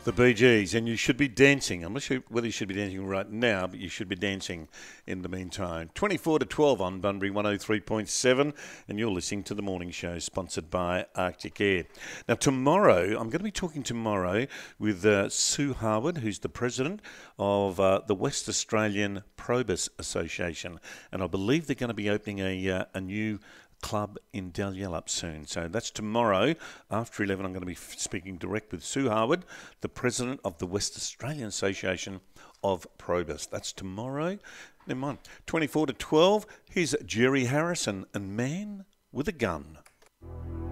The Bee Gees, and you should be dancing. I'm not sure whether you should be dancing right now, but you should be dancing in the meantime. 24 to 12 on Bunbury 103.7, and you're listening to The Morning Show, sponsored by Arctic Air. Now, tomorrow, I'm going to be talking tomorrow with Sue Harwood, who's the president of the West Australian Probus Association, and I believe they're going to be opening a new club in Dalyalup soon. So that's tomorrow after 11. I'm going to be speaking direct with Sue Harwood, the president of the West Australian Association of Probus. That's tomorrow. Never mind. 24 to 12. Here's Jerry Harrison and Man with a Gun.